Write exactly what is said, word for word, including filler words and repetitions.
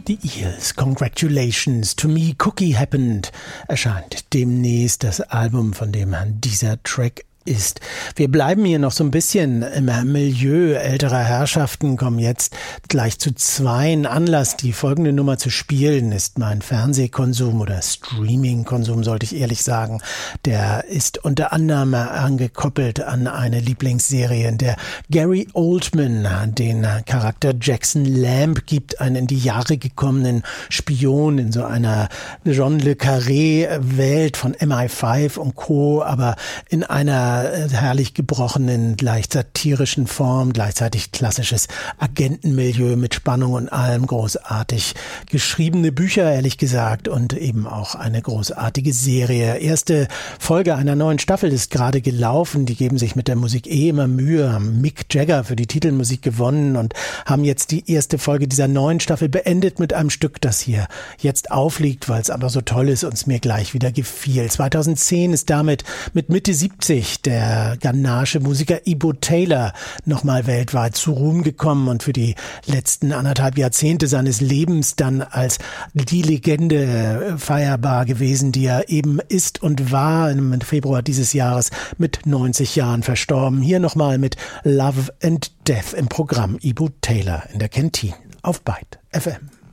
The Eels, Congratulations to Me, Cookie Happened, erscheint demnächst das Album, von dem dieser Track ist. Wir bleiben hier noch so ein bisschen im Milieu älterer Herrschaften, kommen jetzt gleich zu zweien. Anlass, die folgende Nummer zu spielen, ist mein Fernsehkonsum oder Streamingkonsum, sollte ich ehrlich sagen. Der ist unter anderem angekoppelt an eine Lieblingsserie, in der Gary Oldman den Charakter Jackson Lamb gibt, einen in die Jahre gekommenen Spion in so einer John le Carré-Welt von M I fünf und Co., aber in einer herrlich gebrochenen, leicht satirischen Form, gleichzeitig klassisches Agentenmilieu mit Spannung und allem, großartig geschriebene Bücher, ehrlich gesagt, und eben auch eine großartige Serie. Erste Folge einer neuen Staffel ist gerade gelaufen, die geben sich mit der Musik eh immer Mühe, haben Mick Jagger für die Titelmusik gewonnen und haben jetzt die erste Folge dieser neuen Staffel beendet mit einem Stück, das hier jetzt aufliegt, weil es aber so toll ist und es mir gleich wieder gefiel. zweitausendzehn ist damit mit Mitte siebzig der Ganache-Musiker Ibo Taylor nochmal weltweit zu Ruhm gekommen und für die letzten anderthalb Jahrzehnte seines Lebens dann als die Legende feierbar gewesen, die er eben ist und war, im Februar dieses Jahres mit neunzig Jahren verstorben. Hier nochmal mit Love and Death im Programm Ibo Taylor in der Kantine auf Byte F M.